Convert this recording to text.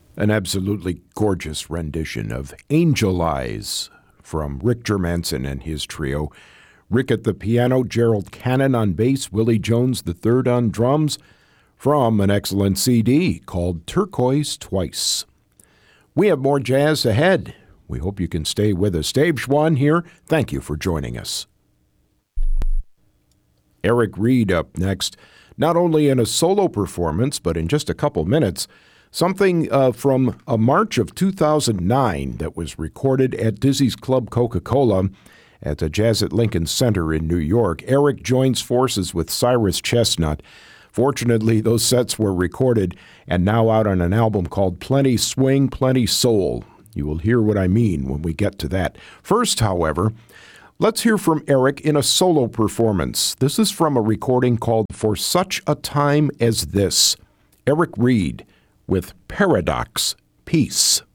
An absolutely gorgeous rendition of Angel Eyes from Rick Germanson and his trio. Rick at the piano, Gerald Cannon on bass, Willie Jones III on drums, from an excellent CD called Turquoise Twice. We have more jazz ahead. We hope you can stay with us. Dave Schwann here. Thank you for joining us. Eric Reed up next, not only in a solo performance, but in just a couple minutes, something from a March of 2009 that was recorded at Dizzy's Club Coca-Cola at the Jazz at Lincoln Center in New York. Eric joins forces with Cyrus Chestnut. Fortunately, those sets were recorded and now out on an album called Plenty Swing, Plenty Soul. You will hear what I mean when we get to that. First, however, let's hear from Eric in a solo performance. This is from a recording called For Such a Time as This. Eric Reed with Paradox Peace.